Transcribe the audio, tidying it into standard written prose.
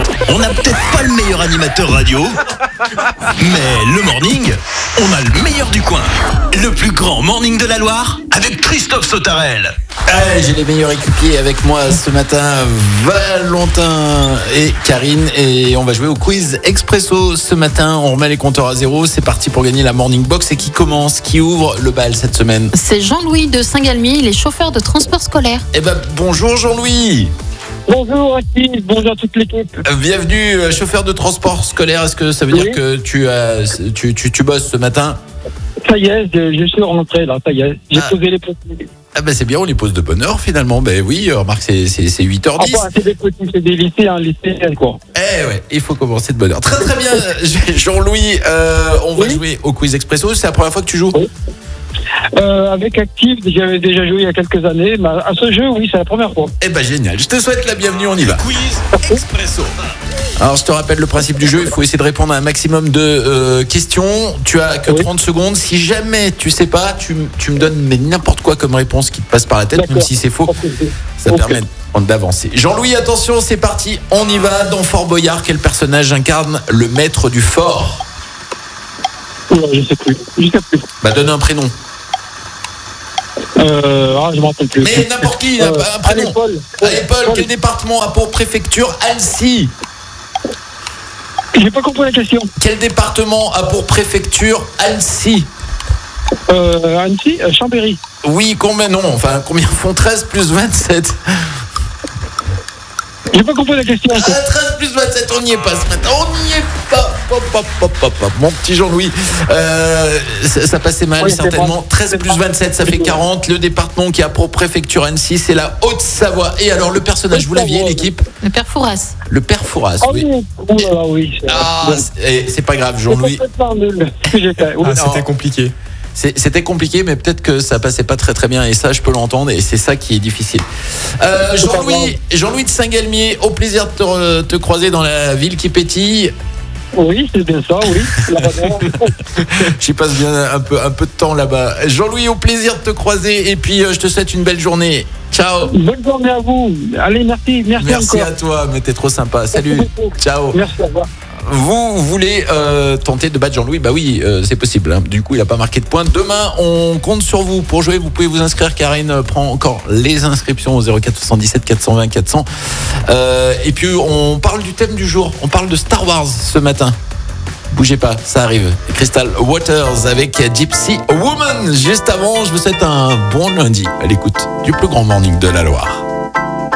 On n'a peut-être pas le meilleur animateur radio, mais le morning, on a le meilleur du coin. Le plus grand morning de la Loire, avec Christophe Sautarel. J'ai les meilleurs équipiers avec moi ce matin, Valentin et Karine, et on va jouer au quiz expresso ce matin. On remet les compteurs à zéro, c'est parti pour gagner la morning box. Et qui ouvre le bal cette semaine? C'est Jean-Louis de Saint-Galmier, il est chauffeur de transport scolaire. Eh ben bonjour Jean-Louis. Bonjour Aki, bonjour à toute l'équipe. Bienvenue, chauffeur de transport scolaire. Est-ce que ça veut dire que tu bosses ce matin? Ça y est, je suis rentré là, ça y est. J'ai posé les petits. Ah ben c'est bien, on les pose de bonne heure finalement. Ben oui, remarque c'est 8h10. Ah bah, c'est des petits, c'est des lycéens quoi. Eh ouais, il faut commencer de bonne heure. Très très bien, Jean-Louis, on va jouer au quiz expresso. C'est la première fois que tu joues? Oui. Avec Active, j'avais déjà joué il y a quelques années, mais à ce jeu, oui, c'est la première fois. Eh ben génial, je te souhaite la bienvenue, on y va. Quiz expresso. Alors je te rappelle le principe du jeu, il faut essayer de répondre à un maximum de questions. Tu as que 30 secondes. Si jamais tu sais pas, tu me donnes n'importe quoi comme réponse qui te passe par la tête, même si c'est faux. Ça permet d'avancer. Jean-Louis, attention, c'est parti, on y va. Dans Fort Boyard, quel personnage incarne le maître du fort? Je sais plus. Bah donne un prénom. Je m'en rappelle plus. Mais n'importe qui, un prénom. Paul. Allez Paul, quel département a pour préfecture Annecy? J'ai pas compris la question. Quel département a pour préfecture Annecy? Annecy, Chambéry. Oui, combien font 13 plus 27? J'ai pas compris la question. 13 plus 27, on n'y est pas ce matin. On n'y est pas. Mon petit Jean-Louis, ça passait mal certainement. 13 plus 27, ça fait 40. Le département qui a pour préfecture Annecy, c'est la Haute-Savoie. Et alors, le personnage, vous l'aviez, l'équipe? Le père Fouras. Le père Fouras, oui. Oui. C'est pas grave, Jean-Louis. C'était compliqué. C'était compliqué, mais peut-être que ça passait pas très très bien, et ça je peux l'entendre, et c'est ça qui est difficile. Jean-Louis de Saint-Galmier, au plaisir de te croiser dans la ville qui pétille. Oui, c'est bien ça, oui. J'y passe bien un peu de temps là-bas. Jean-Louis, au plaisir de te croiser, et puis je te souhaite une belle journée. Ciao. Bonne journée à vous. Allez, merci encore. À toi, mais t'es trop sympa. Salut. Ciao. Merci, au revoir. Vous voulez tenter de battre Jean-Louis? Bah oui, c'est possible, hein. Du coup, il n'a pas marqué de points. Demain, on compte sur vous pour jouer. Vous pouvez vous inscrire. Karine prend encore les inscriptions au 04 77 420 400. Et puis, on parle du thème du jour. On parle de Star Wars ce matin. Bougez pas, ça arrive. Crystal Waters avec Gypsy Woman. Juste avant, je vous souhaite un bon lundi à l'écoute du plus grand morning de la Loire.